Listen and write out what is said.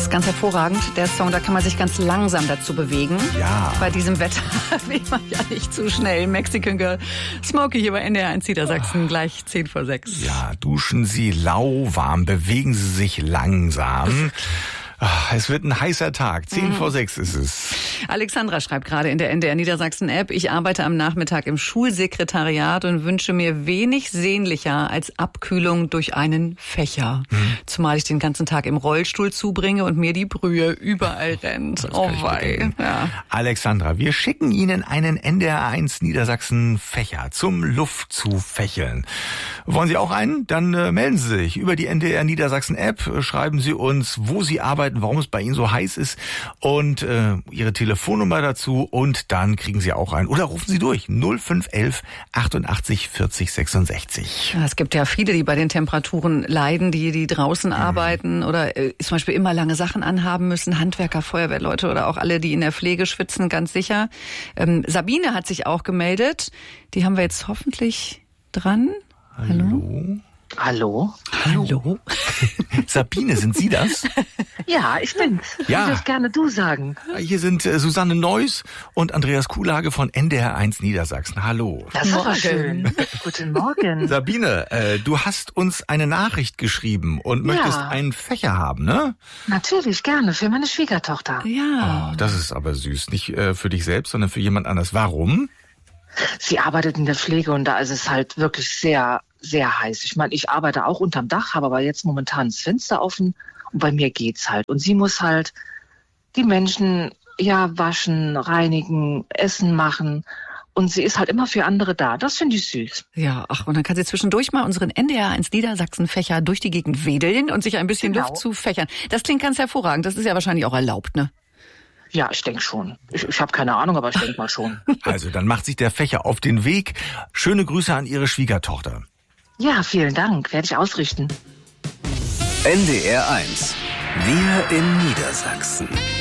ist ganz hervorragend. Der Song, da kann man sich ganz langsam dazu bewegen. Ja. Bei diesem Wetter will man ja nicht zu schnell. Mexican Girl, Smokey hier bei NDR 1 Niedersachsen, gleich 5:10. Ja, duschen Sie lauwarm, bewegen Sie sich langsam. Es wird ein heißer Tag. 5:10 ist es. Alexandra schreibt gerade in der NDR Niedersachsen App, ich arbeite am Nachmittag im Schulsekretariat und wünsche mir wenig sehnlicher als Abkühlung durch einen Fächer. Zumal ich den ganzen Tag im Rollstuhl zubringe und mir die Brühe überall rennt. Oh wei. Ja. Alexandra, wir schicken Ihnen einen NDR 1 Niedersachsen Fächer zum Luft zu fächeln. Wollen Sie auch einen? Dann melden Sie sich über die NDR Niedersachsen App. Schreiben Sie uns, wo Sie arbeiten, warum es bei Ihnen so heiß ist und Ihre Telefonnummer dazu und dann kriegen Sie auch einen. Oder rufen Sie durch 0511 88 40 66. Ja, es gibt ja viele, die bei den Temperaturen leiden, die draußen arbeiten oder zum Beispiel immer lange Sachen anhaben müssen. Handwerker, Feuerwehrleute oder auch alle, die in der Pflege schwitzen, ganz sicher. Sabine hat sich auch gemeldet. Die haben wir jetzt hoffentlich dran. Hallo? Hallo? Hallo? Sabine, sind Sie das? Ja, ich bin's. Ja. Ich darf gerne du sagen. Hier sind Susanne Neuss und Andreas Kuhlage von NDR 1 Niedersachsen. Hallo. Das ist aber schön. Guten Morgen. Sabine, du hast uns eine Nachricht geschrieben und möchtest einen Fächer haben, ne? Natürlich, gerne. Für meine Schwiegertochter. Ja. Oh, das ist aber süß. Nicht für dich selbst, sondern für jemand anders. Warum? Sie arbeitet in der Pflege und da ist es halt wirklich sehr, sehr heiß. Ich meine, ich arbeite auch unterm Dach, habe aber jetzt momentan das Fenster offen und bei mir geht's halt. Und sie muss halt die Menschen waschen, reinigen, Essen machen. Und sie ist halt immer für andere da. Das finde ich süß. Ja, und dann kann sie zwischendurch mal unseren NDR 1 Niedersachsen-Fächer durch die Gegend wedeln und sich ein bisschen Luft zu fächern. Das klingt ganz hervorragend. Das ist ja wahrscheinlich auch erlaubt, ne? Ja, ich denke schon. Ich habe keine Ahnung, aber ich denke mal schon. Also, dann macht sich der Fächer auf den Weg. Schöne Grüße an Ihre Schwiegertochter. Ja, vielen Dank. Werde ich ausrichten. NDR 1. Wir in Niedersachsen.